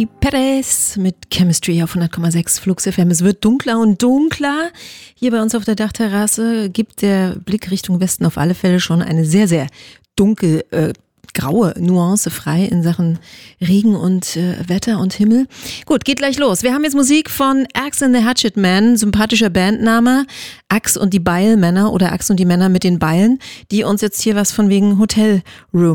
Jenny Perez mit Chemistry auf 100,6 Flux FM. Es wird dunkler und dunkler. Hier bei uns auf der Dachterrasse gibt der Blick Richtung Westen auf alle Fälle schon eine sehr, sehr dunkel graue Nuance frei in Sachen Regen und Wetter und Himmel. Gut, geht gleich los. Wir haben jetzt Musik von Axe and the Hatchet Man, sympathischer Bandname. Axe und die Beilmänner oder Axe und die Männer mit den Beilen, die uns jetzt hier was von wegen Hotel Room